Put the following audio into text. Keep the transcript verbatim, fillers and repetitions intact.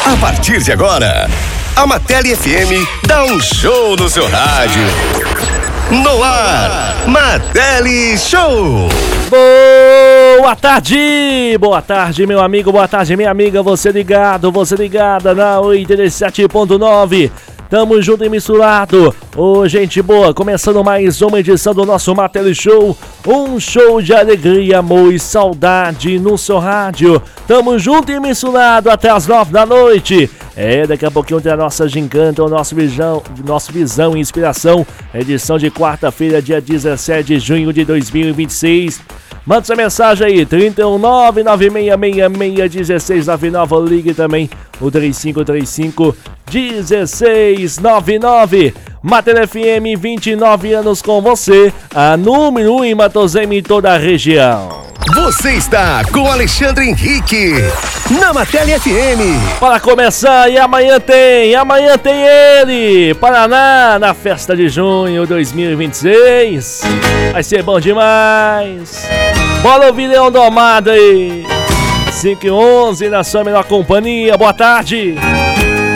A partir de agora, a Martelli F M dá um show no seu rádio. No ar, Martelli Show. Boa tarde, boa tarde meu amigo, boa tarde minha amiga, você ligado, você ligada na oitenta e sete ponto nove. Tamo junto e misturado. Ô, gente boa, começando mais uma edição do nosso Martelli Show. Um show de alegria, amor e saudade no seu rádio. Tamo junto e misturado até as nove da noite. É, daqui a pouquinho tem a nossa gincana, o nosso visão, nosso visão e inspiração. Edição de quarta-feira, dia dezessete de junho de dois mil e vinte e seis. Manda sua mensagem aí, trinta e um, nove nove seis seis seis, um seis nove nove, ligue também o três cinco três cinco, um seis nove nove. Martelli F M, vinte e nove anos com você, a número um em Matosema e toda a região. Você está com Alexandre Henrique, na Martelli F M. Para começar, e amanhã tem, amanhã tem ele, Paraná, na festa de junho dois mil e vinte e seis. Vai ser bom demais. Bora ouvir Leão Domado aí. cinco e onze na sua melhor companhia, boa tarde.